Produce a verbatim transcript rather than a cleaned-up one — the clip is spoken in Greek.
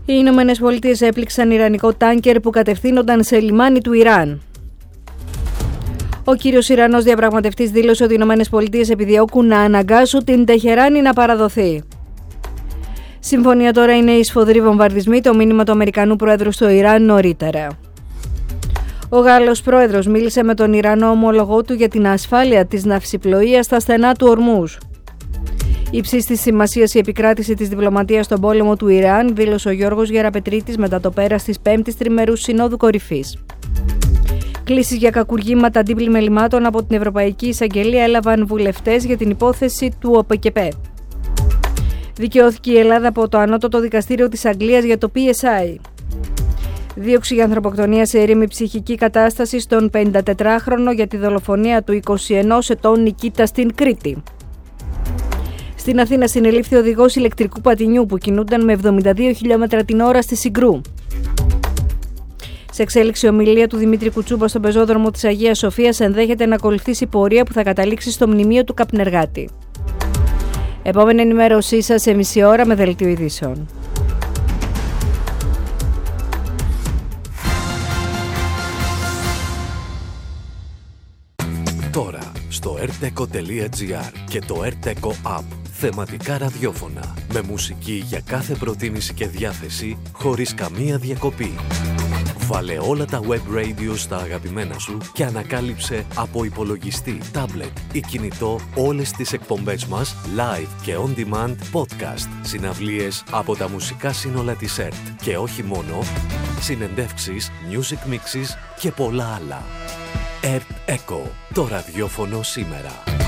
Οι Ηνωμένες Πολιτείες έπληξαν ιρανικό τάνκερ που κατευθύνονταν σε λιμάνι του Ιράν. Ο κύριος Ιρανός διαπραγματευτής δήλωσε ότι οι Ηνωμένες Πολιτείες επιδιώκουν να αναγκάσουν την Τεχεράνη να παραδοθεί. Συμφωνία τώρα είναι οι σφοδροί βομβαρδισμοί, το μήνυμα του Αμερικανού Πρόεδρου στο Ιράν νωρίτερα. Ο Γάλλος Πρόεδρος μίλησε με τον Ιρανό ομόλογό του για την ασφάλεια της ναυσιπλοείας στα στενά του Ορμούζ. Υψής της σημασίας η επικράτηση της διπλωματίας στον πόλεμο του Ιράν, δήλωσε ο Γιώργος Γεραπετρίτης μετά το πέρας της πέμπτης τριμερούς συνόδου κορυφής. Κλήσεις για κακουργήματα αντίπλημελημάτων από την Ευρωπαϊκή Εισαγγελία έλαβαν βουλευτές για την υπόθεση του ΟΠΕΚΕΠΕ. Δικαιώθηκε η Ελλάδα από το Ανώτατο Δικαστήριο της Αγγλίας για το πι ες άι. Δίωξη για ανθρωποκτονία σε ήρεμη ψυχική κατάσταση στον πενηντατετράχρονο για τη δολοφονία του εικοσιενός ετών Νικήτα στην Κρήτη. Στην Αθήνα συνελήφθη οδηγός ηλεκτρικού πατινιού που κινούνταν με εβδομήντα δύο χιλιόμετρα την ώρα στη Συγκρού. Σε εξέλιξη ομιλία του Δημήτρη Κουτσούμπα στον πεζόδρομο της Αγίας Σοφίας ενδέχεται να ακολουθήσει πορεία που θα καταλήξει στο μνημείο του καπνεργάτη. Επόμενη ενημέρωσή σας σε μισή ώρα με δελτίο ειδήσεων. Τώρα στο erteco τελεία gr και το erteco app. Θεματικά ραδιόφωνα με μουσική για κάθε προτίμηση και διάθεση χωρίς καμία διακοπή. Βάλε όλα τα web radio στα αγαπημένα σου και ανακάλυψε από υπολογιστή, τάμπλετ ή κινητό όλες τις εκπομπές μας live και on demand podcast, συναυλίες από τα μουσικά σύνολα της ΕΡΤ και όχι μόνο, συνεντεύξεις, music mixes και πολλά άλλα. ΕΡΤ Echo, το ραδιόφωνο σήμερα.